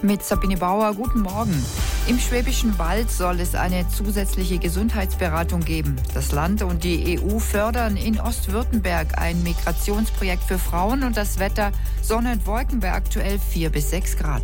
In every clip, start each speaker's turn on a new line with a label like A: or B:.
A: Mit Sabine Bauer, guten Morgen. Im Schwäbischen Wald soll es eine zusätzliche Gesundheitsberatung geben. Das Land und die EU fördern in Ostwürttemberg ein Migrationsprojekt für Frauen und das Wetter Sonne und Wolken bei aktuell 4 bis 6 Grad.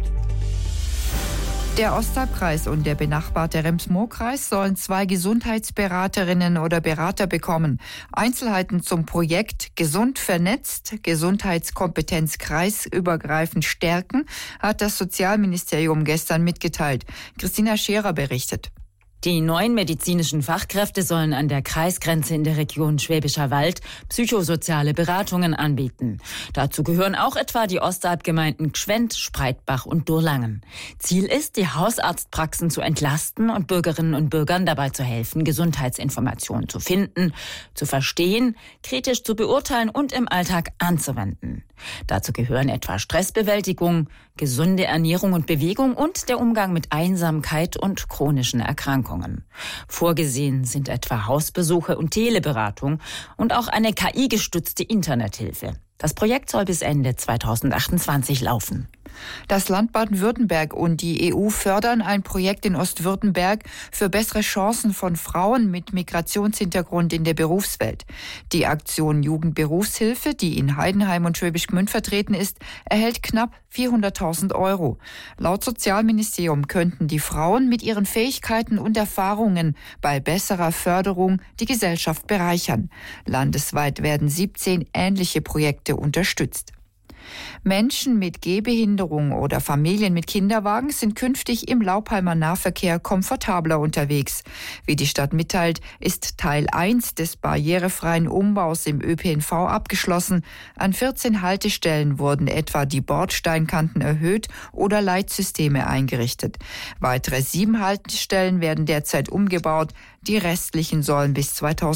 A: Der Ostalbkreis und der benachbarte Rems-Murr-Kreis sollen 2 Gesundheitsberaterinnen oder Berater bekommen. Einzelheiten zum Projekt Gesund vernetzt, Gesundheitskompetenz kreisübergreifend stärken, hat das Sozialministerium gestern mitgeteilt. Christina Scherer berichtet.
B: Die neuen medizinischen Fachkräfte sollen an der Kreisgrenze in der Region Schwäbischer Wald psychosoziale Beratungen anbieten. Dazu gehören auch etwa die Ostalbgemeinden Gschwend, Spreitbach und Durlangen. Ziel ist, die Hausarztpraxen zu entlasten und Bürgerinnen und Bürgern dabei zu helfen, Gesundheitsinformationen zu finden, zu verstehen, kritisch zu beurteilen und im Alltag anzuwenden. Dazu gehören etwa Stressbewältigung, gesunde Ernährung und Bewegung und der Umgang mit Einsamkeit und chronischen Erkrankungen. Vorgesehen sind etwa Hausbesuche und Teleberatung und auch eine KI-gestützte Internethilfe. Das Projekt soll bis Ende 2028 laufen.
A: Das Land Baden-Württemberg und die EU fördern ein Projekt in Ostwürttemberg für bessere Chancen von Frauen mit Migrationshintergrund in der Berufswelt. Die Aktion Jugendberufshilfe, die in Heidenheim und Schwäbisch Gmünd vertreten ist, erhält knapp 400.000 €. Laut Sozialministerium könnten die Frauen mit ihren Fähigkeiten und Erfahrungen bei besserer Förderung die Gesellschaft bereichern. Landesweit werden 17 ähnliche Projekte unterstützt. Menschen mit Gehbehinderung oder Familien mit Kinderwagen sind künftig im Laubheimer Nahverkehr komfortabler unterwegs. Wie die Stadt mitteilt, ist Teil 1 des barrierefreien Umbaus im ÖPNV abgeschlossen. An 14 Haltestellen wurden etwa die Bordsteinkanten erhöht oder Leitsysteme eingerichtet. Weitere 7 Haltestellen werden derzeit umgebaut. Die restlichen sollen bis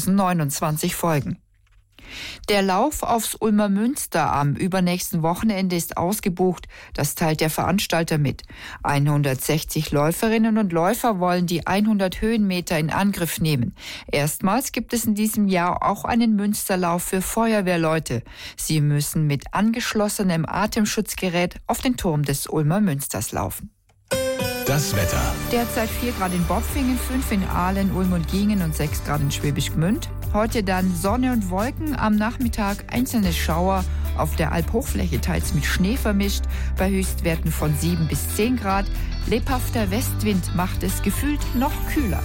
A: 2029 folgen. Der Lauf aufs Ulmer Münster am übernächsten Wochenende ist ausgebucht, das teilt der Veranstalter mit. 160 Läuferinnen und Läufer wollen die 100 Höhenmeter in Angriff nehmen. Erstmals gibt es in diesem Jahr auch einen Münsterlauf für Feuerwehrleute. Sie müssen mit angeschlossenem Atemschutzgerät auf den Turm des Ulmer Münsters laufen.
C: Das Wetter.
A: Derzeit 4 Grad in Bopfingen, 5 in Aalen, Ulm und Gingen und 6 Grad in Schwäbisch Gmünd. Heute dann Sonne und Wolken, am Nachmittag einzelne Schauer, auf der Alphochfläche teils mit Schnee vermischt, bei Höchstwerten von 7 bis 10 Grad. Lebhafter Westwind macht es gefühlt noch kühler.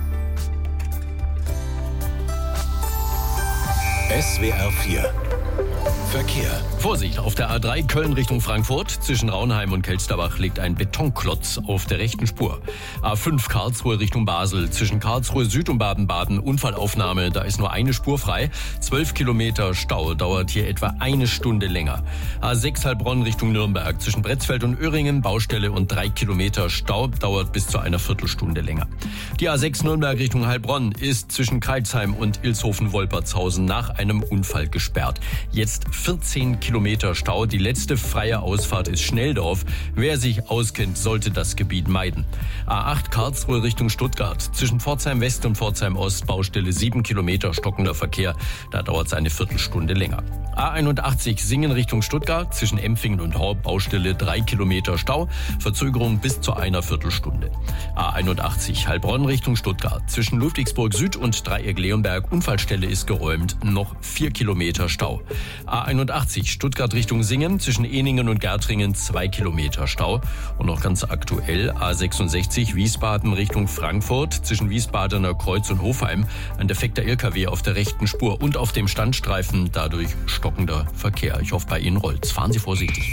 C: SWR 4 Verkehr.
D: Vorsicht, auf der A3 Köln Richtung Frankfurt. Zwischen Raunheim und Kelsterbach liegt ein Betonklotz auf der rechten Spur. A5 Karlsruhe Richtung Basel. Zwischen Karlsruhe Süd und Baden-Baden Unfallaufnahme. Da ist nur eine Spur frei. 12 Kilometer Stau, dauert hier etwa eine Stunde länger. A6 Heilbronn Richtung Nürnberg. Zwischen Bretzfeld und Öhringen Baustelle und 3 Kilometer Stau, dauert bis zu einer Viertelstunde länger. Die A6 Nürnberg Richtung Heilbronn ist zwischen Kreilsheim und Ilshofen-Wolpertshausen nach einem Unfall gesperrt. Jetzt 14 Kilometer Stau. Die letzte freie Ausfahrt ist Schnelldorf. Wer sich auskennt, sollte das Gebiet meiden. A8 Karlsruhe Richtung Stuttgart. Zwischen Pforzheim West und Pforzheim Ost Baustelle 7 Kilometer stockender Verkehr. Da dauert es eine Viertelstunde länger. A81 Singen Richtung Stuttgart. Zwischen Empfingen und Horb Baustelle 3 Kilometer Stau. Verzögerung bis zu einer Viertelstunde. A81 Heilbronn Richtung Stuttgart. Zwischen Ludwigsburg Süd und Dreieck Leonberg Unfallstelle ist geräumt. Noch 4 Kilometer Stau. A81 Stuttgart Richtung Singen, zwischen Ehningen und Gärtringen 2 Kilometer Stau. Und noch ganz aktuell A66 Wiesbaden Richtung Frankfurt, zwischen Wiesbadener Kreuz und Hofheim ein defekter LKW auf der rechten Spur und auf dem Standstreifen, dadurch stockender Verkehr. Ich hoffe, bei Ihnen rollt's. Fahren Sie vorsichtig.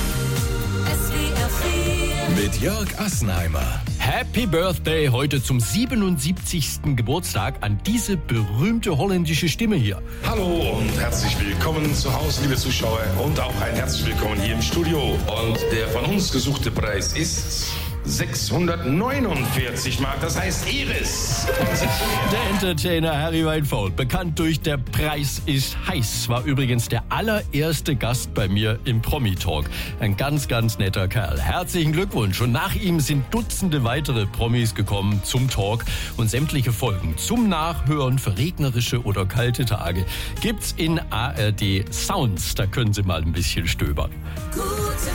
C: Mit Jörg Assenheimer.
D: Happy Birthday heute zum 77. Geburtstag an diese berühmte holländische Stimme hier.
E: Hallo und herzlich willkommen zu Hause, liebe Zuschauer, und auch ein herzlich willkommen hier im Studio. Und der von uns gesuchte Preis ist 649 Mark, das heißt Iris.
D: Der Entertainer Harry Weinfaul, bekannt durch Der Preis ist heiß, war übrigens der allererste Gast bei mir im Promi-Talk. Ein ganz, ganz netter Kerl. Herzlichen Glückwunsch. Und nach ihm sind Dutzende weitere Promis gekommen zum Talk. Und sämtliche Folgen zum Nachhören für regnerische oder kalte Tage gibt's in ARD Sounds. Da können Sie mal ein bisschen stöbern.